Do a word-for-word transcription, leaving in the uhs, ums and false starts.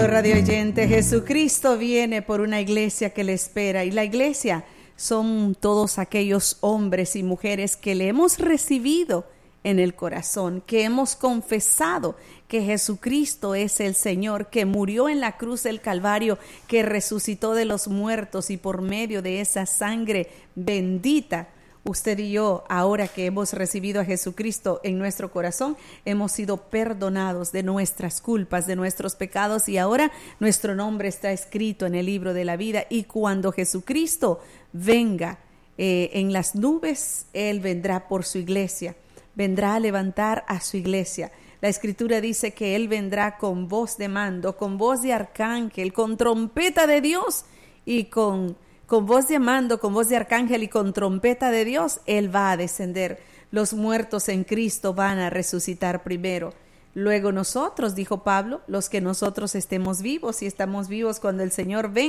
Amado radio oyente, Jesucristo viene por una iglesia que le espera, y la iglesia son todos aquellos hombres y mujeres que le hemos recibido en el corazón, que hemos confesado que Jesucristo es el Señor, que murió en la cruz del Calvario, que resucitó de los muertos, y por medio de esa sangre bendita, usted y yo, ahora que hemos recibido a Jesucristo en nuestro corazón, hemos sido perdonados de nuestras culpas, de nuestros pecados, y ahora nuestro nombre está escrito en el libro de la vida. Y cuando Jesucristo venga eh, en las nubes, Él vendrá por su iglesia, vendrá a levantar a su iglesia. La Escritura dice que Él vendrá con voz de mando, con voz de arcángel, con trompeta de Dios y con... Con voz de mando, con voz de arcángel y con trompeta de Dios, Él va a descender. Los muertos en Cristo van a resucitar primero. Luego nosotros, dijo Pablo, los que nosotros estemos vivos, y estamos vivos cuando el Señor venga.